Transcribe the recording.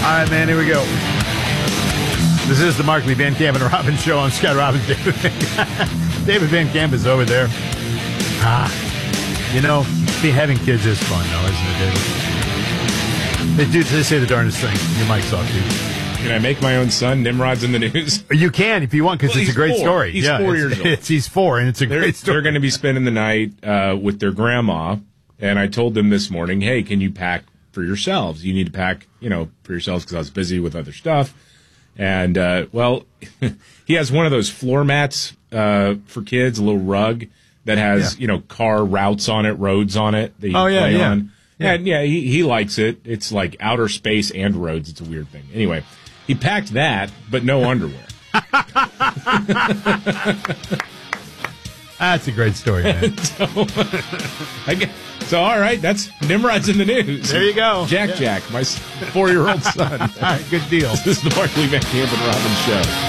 right, man, here we go. This is the Markley, Van Camp, and Robbins show on Scott Robbins. David Van Camp is over there. Having kids is fun, though, isn't it, David? They say the darndest thing. Your mic's off, dude. Can I make my own son Nimrod's in the news? You can if you want, because it's a great story. He's 4 years old. He's 4, and it's a great story. They're going to be spending the night with their grandma, and I told them this morning, hey, can you pack for yourselves? You need to pack, for yourselves, because I was busy with other stuff. And, he has one of those floor mats for kids, a little rug that has, car routes on it, roads on it that you play on. Yeah. And, he likes it. It's like outer space and roads. It's a weird thing. Anyway, he packed that, but no underwear. That's a great story, man. So, all right, that's Nimrod's in the news. There you go. Jack, my 4-year-old son. All right, good deal. This is the Markley, Van Camp, and Robbins show.